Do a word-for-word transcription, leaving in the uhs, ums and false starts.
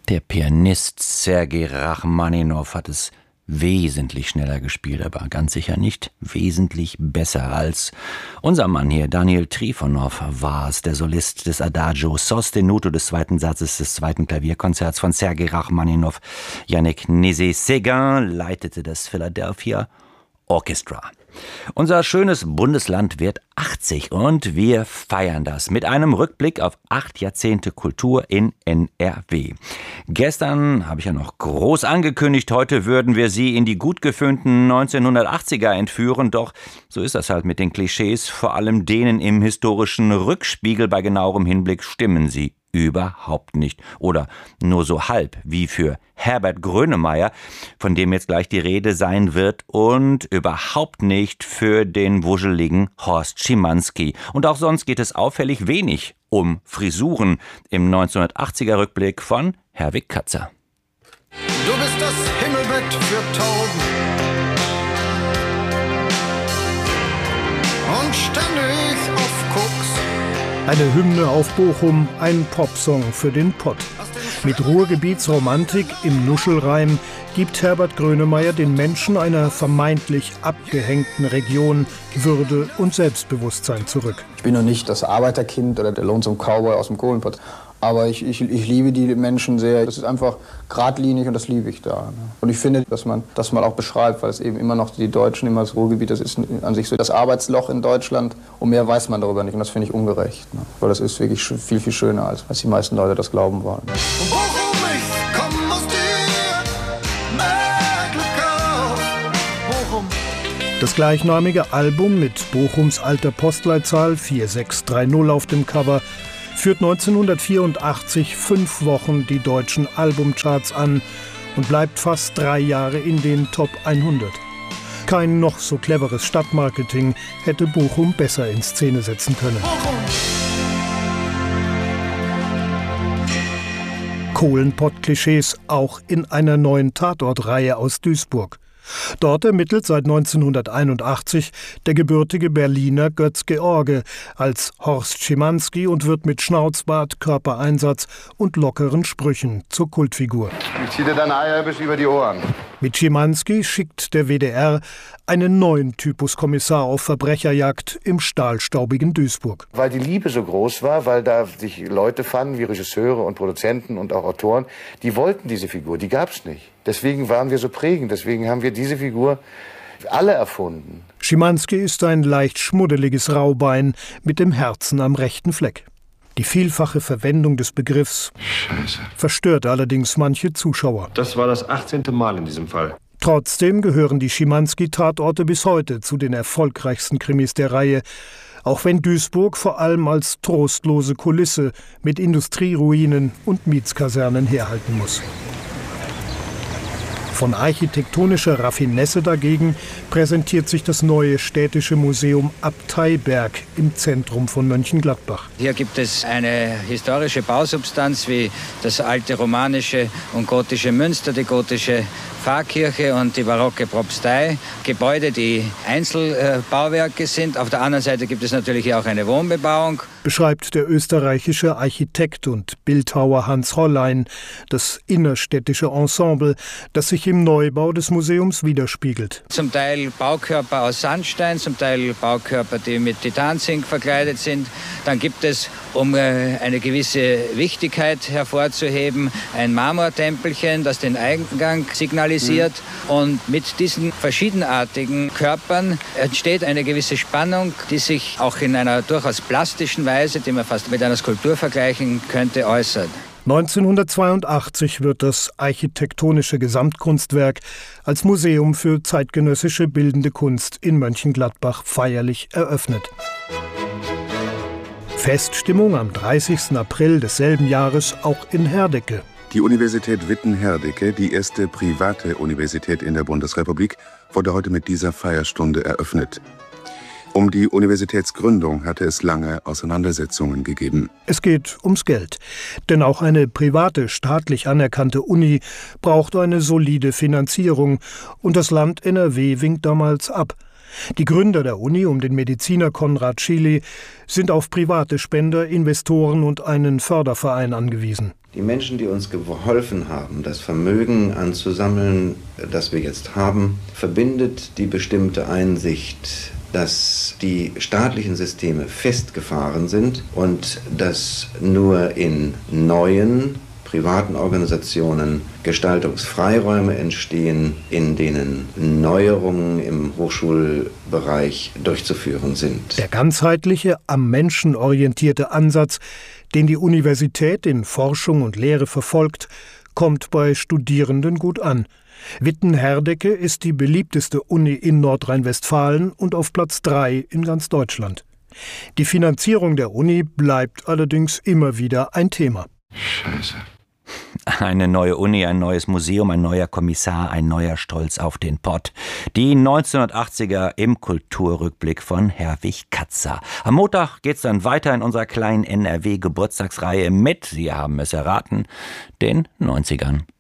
Der Pianist Sergei Rachmaninow hat es wesentlich schneller gespielt, aber ganz sicher nicht wesentlich besser als unser Mann hier. Daniel Trifonow war es, der Solist des Adagio sostenuto des zweiten Satzes des zweiten Klavierkonzerts von Sergei Rachmaninow. Yannick Nézet-Séguin leitete das Philadelphia Orchestra. Unser schönes Bundesland wird achtzig und wir feiern das mit einem Rückblick auf acht Jahrzehnte Kultur in N R W. Gestern habe ich ja noch groß angekündigt, heute würden wir Sie in die gut geföhnten neunzehnhundertachtziger entführen, doch so ist das halt mit den Klischees, vor allem denen im historischen Rückspiegel. Bei genauerem Hinblick stimmen sie überhaupt nicht. Oder nur so halb, wie für Herbert Grönemeyer, von dem jetzt gleich die Rede sein wird, und überhaupt nicht für den wuscheligen Horst Schimanski. Und auch sonst geht es auffällig wenig um Frisuren im neunzehnhundertachtziger Rückblick von Herwig Katzer. Du bist das Himmelbett für Tauben und ständig auf Koks. Eine Hymne auf Bochum, ein Popsong für den Pott. Mit Ruhrgebietsromantik im Nuschelreim gibt Herbert Grönemeyer den Menschen einer vermeintlich abgehängten Region Würde und Selbstbewusstsein zurück. Ich bin noch nicht das Arbeiterkind oder der Lonesome Cowboy aus dem Kohlenpott. Aber ich, ich, ich liebe die Menschen sehr. Das ist einfach geradlinig und das liebe ich da. Und ich finde, dass man das mal auch beschreibt, weil es eben immer noch die Deutschen, immer das Ruhrgebiet, das ist an sich so das Arbeitsloch in Deutschland. Und mehr weiß man darüber nicht. Und das finde ich ungerecht. Weil das ist wirklich viel, viel schöner, als was die meisten Leute das glauben wollen. Bochum, ich komm aus dir, mehr Glück auf, Bochum. Das gleichnamige Album mit Bochums alter Postleitzahl vier sechs drei null auf dem Cover führt neunzehnhundertvierundachtzig fünf Wochen die deutschen Albumcharts an und bleibt fast drei Jahre in den Top hundert. Kein noch so cleveres Stadtmarketing hätte Bochum besser in Szene setzen können. Kohlenpott-Klischees auch in einer neuen Tatortreihe aus Duisburg. Dort ermittelt seit neunzehnhunderteinundachtzig der gebürtige Berliner Götz George als Horst Schimanski und wird mit Schnauzbart, Körpereinsatz und lockeren Sprüchen zur Kultfigur. Ich zieh dir deine Eier bis über die Ohren. Mit Schimanski schickt der W D R einen neuen Typus Kommissar auf Verbrecherjagd im stahlstaubigen Duisburg. Weil die Liebe so groß war, weil da sich Leute fanden, wie Regisseure und Produzenten und auch Autoren, die wollten diese Figur, die gab's nicht. Deswegen waren wir so prägend, deswegen haben wir diese Figur alle erfunden. Schimanski ist ein leicht schmuddeliges Raubein mit dem Herzen am rechten Fleck. Die vielfache Verwendung des Begriffs Scheiße. verstört allerdings manche Zuschauer. Das war das achtzehnte Mal in diesem Fall. Trotzdem gehören die Schimanski-Tatorte bis heute zu den erfolgreichsten Krimis der Reihe, auch wenn Duisburg vor allem als trostlose Kulisse mit Industrieruinen und Mietskasernen herhalten muss. Von architektonischer Raffinesse dagegen präsentiert sich das neue städtische Museum Abteiberg im Zentrum von Mönchengladbach. Hier gibt es eine historische Bausubstanz wie das alte romanische und gotische Münster, die gotische Pfarrkirche und die barocke Propstei. Gebäude, die Einzelbauwerke sind. Auf der anderen Seite gibt es natürlich hier auch eine Wohnbebauung. Beschreibt der österreichische Architekt und Bildhauer Hans Hollein das innerstädtische Ensemble, das sich im Neubau des Museums widerspiegelt. Zum Teil Baukörper aus Sandstein, zum Teil Baukörper, die mit Titanzink verkleidet sind. Dann gibt es, um eine gewisse Wichtigkeit hervorzuheben, ein Marmortempelchen, das den Eingang signalisiert. Mhm. Und mit diesen verschiedenartigen Körpern entsteht eine gewisse Spannung, die sich auch in einer durchaus plastischen Weise, die man fast mit einer Skulptur vergleichen könnte, äußert. neunzehnhundertzweiundachtzig wird das architektonische Gesamtkunstwerk als Museum für zeitgenössische bildende Kunst in Mönchengladbach feierlich eröffnet. Feststimmung am dreißigsten April desselben Jahres auch in Herdecke. Die Universität Witten-Herdecke, die erste private Universität in der Bundesrepublik, wurde heute mit dieser Feierstunde eröffnet. Um die Universitätsgründung hatte es lange Auseinandersetzungen gegeben. Es geht ums Geld. Denn auch eine private, staatlich anerkannte Uni braucht eine solide Finanzierung. Und das Land N R W winkt damals ab. Die Gründer der Uni um den Mediziner Konrad Schily sind auf private Spender, Investoren und einen Förderverein angewiesen. Die Menschen, die uns geholfen haben, das Vermögen anzusammeln, das wir jetzt haben, verbindet die bestimmte Einsicht, dass die staatlichen Systeme festgefahren sind und dass nur in neuen privaten Organisationen Gestaltungsfreiräume entstehen, in denen Neuerungen im Hochschulbereich durchzuführen sind. Der ganzheitliche, am Menschen orientierte Ansatz, den die Universität in Forschung und Lehre verfolgt, kommt bei Studierenden gut an. Witten-Herdecke ist die beliebteste Uni in Nordrhein-Westfalen und auf Platz drei in ganz Deutschland. Die Finanzierung der Uni bleibt allerdings immer wieder ein Thema. Scheiße. Eine neue Uni, ein neues Museum, ein neuer Kommissar, ein neuer Stolz auf den Pott. Die neunzehnhundertachtziger im Kulturrückblick von Herwig Katzer. Am Montag geht's dann weiter in unserer kleinen N R W-Geburtstagsreihe mit, Sie haben es erraten, den neunzigern.